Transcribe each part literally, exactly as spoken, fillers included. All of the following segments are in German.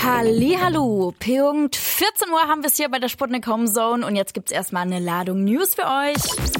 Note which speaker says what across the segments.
Speaker 1: Hallihallo, Punkt vierzehn Uhr haben wir es hier bei der Sputnik Home Zone und jetzt gibt's erstmal eine Ladung News für euch.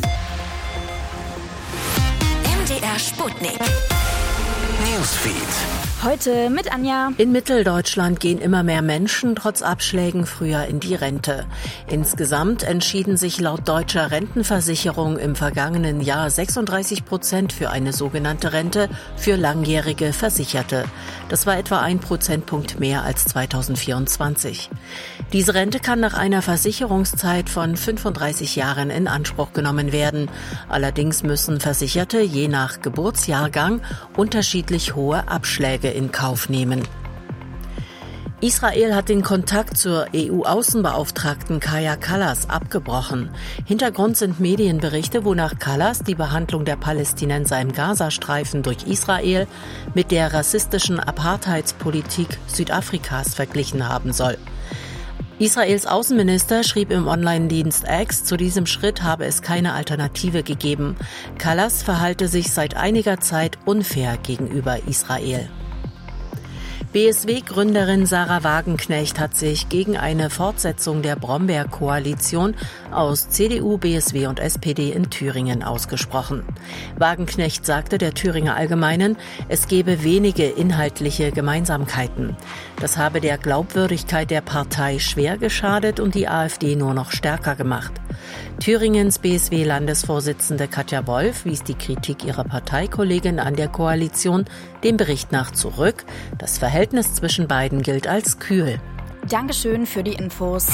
Speaker 2: M D R Sputnik Newsfeed.
Speaker 1: Heute mit Anja.
Speaker 3: In Mitteldeutschland gehen immer mehr Menschen trotz Abschlägen früher in die Rente. Insgesamt entschieden sich laut deutscher Rentenversicherung im vergangenen Jahr sechsunddreißig Prozent für eine sogenannte Rente für langjährige Versicherte. Das war etwa ein Prozentpunkt mehr als zweitausendvierundzwanzig. Diese Rente kann nach einer Versicherungszeit von fünfunddreißig Jahren in Anspruch genommen werden. Allerdings müssen Versicherte je nach Geburtsjahrgang unterschiedlich hohe Abschläge in Kauf nehmen. Israel hat den Kontakt zur E U-Außenbeauftragten Kaja Kallas abgebrochen. Hintergrund sind Medienberichte, wonach Kallas die Behandlung der Palästinenser im Gazastreifen durch Israel mit der rassistischen Apartheidspolitik Südafrikas verglichen haben soll. Israels Außenminister schrieb im Online-Dienst X, zu diesem Schritt habe es keine Alternative gegeben. Kallas verhalte sich seit einiger Zeit unfair gegenüber Israel. B S W-Gründerin Sarah Wagenknecht hat sich gegen eine Fortsetzung der Brombeer-Koalition aus C D U, B S W und S P D in Thüringen ausgesprochen. Wagenknecht sagte der Thüringer Allgemeinen, es gebe wenige inhaltliche Gemeinsamkeiten. Das habe der Glaubwürdigkeit der Partei schwer geschadet und die AfD nur noch stärker gemacht. Thüringens B S W-Landesvorsitzende Katja Wolf wies die Kritik ihrer Parteikollegin an der Koalition dem Bericht nach zurück. Das Verhältnis zwischen beiden gilt als kühl.
Speaker 1: Dankeschön für die Infos.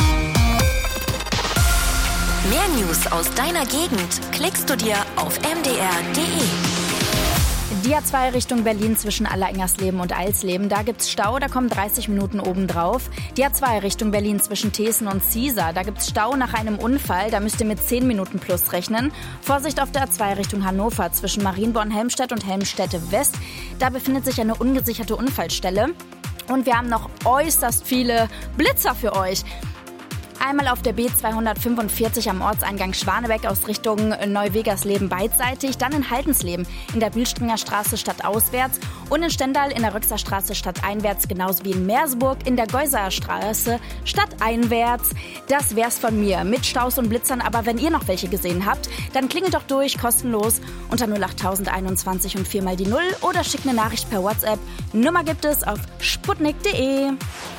Speaker 2: Mehr News aus deiner Gegend klickst du dir auf m d r punkt d e.
Speaker 1: Die A zwei Richtung Berlin zwischen Allerengersleben und Eilsleben, da gibt's Stau, da kommen dreißig Minuten obendrauf. Die A zwei Richtung Berlin zwischen Thesen und Ziesar, da gibt's Stau nach einem Unfall, da müsst ihr mit zehn Minuten plus rechnen. Vorsicht auf der A zwei Richtung Hannover zwischen Marienborn-Helmstedt und Helmstedt-West, da befindet sich eine ungesicherte Unfallstelle. Und wir haben noch äußerst viele Blitzer für euch. Einmal auf der B zweihundertfünfundvierzig am Ortseingang Schwanebeck aus Richtung Neuwegersleben beidseitig, dann in Haltensleben in der Bühlstringer Straße stadtauswärts und in Stendal in der Röxer Straße stadteinwärts, genauso wie in Merseburg in der Geusaer Straße stadteinwärts. Das wär's von mir mit Staus und Blitzern, aber wenn ihr noch welche gesehen habt, dann klingelt doch durch, kostenlos unter null acht einundzwanzig und viermal die Null oder schickt eine Nachricht per WhatsApp. Nummer gibt es auf sputnik punkt de.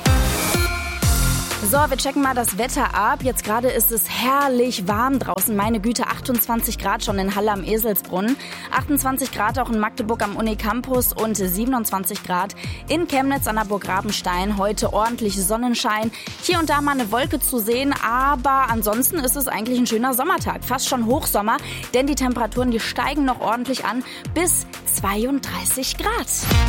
Speaker 1: So, wir checken mal das Wetter ab. Jetzt gerade ist es herrlich warm draußen. Meine Güte, achtundzwanzig Grad schon in Halle am Eselsbrunn. achtundzwanzig Grad auch in Magdeburg am Unicampus und siebenundzwanzig Grad in Chemnitz an der Burg Rabenstein. Heute ordentlich Sonnenschein. Hier und da mal eine Wolke zu sehen, aber ansonsten ist es eigentlich ein schöner Sommertag. Fast schon Hochsommer, denn die Temperaturen, die steigen noch ordentlich an bis zweiunddreißig Grad.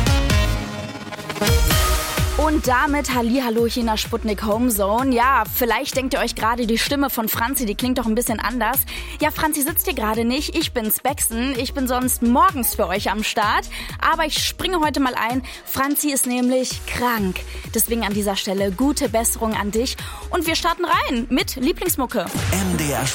Speaker 1: Und damit Hallihallo hier in der Sputnik Home Zone. Ja, vielleicht denkt ihr euch gerade, die Stimme von Franzi, die klingt doch ein bisschen anders. Ja, Franzi sitzt hier gerade nicht. Ich bin's, Bexen. Ich bin sonst morgens für euch am Start. Aber ich springe heute mal ein. Franzi ist nämlich krank. Deswegen an dieser Stelle gute Besserung an dich. Und wir starten rein mit Lieblingsmucke.
Speaker 4: M D R